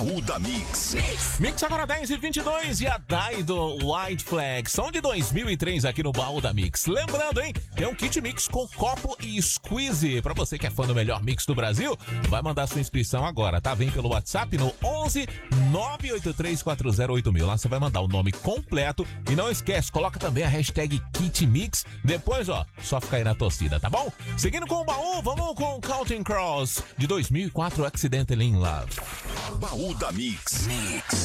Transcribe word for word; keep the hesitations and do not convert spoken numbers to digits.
Baú da Mix. Mix agora dez e vinte e dois e a Daido White Flag. São de dois mil e três aqui no Baú da Mix. Lembrando, hein? Tem um kit mix com copo e squeeze. Pra você que é fã do melhor mix do Brasil, vai mandar sua inscrição agora, tá? Vem pelo WhatsApp no onze nove oito três quatro zero oito mil. Lá você vai mandar o nome completo e não esquece, coloca também a hashtag KitMix. Depois, ó, só fica aí na torcida, tá bom? Seguindo com o baú, vamos com Counting Cross de dois mil e quatro, Accidentally in Love. Baú da Mix. Mix.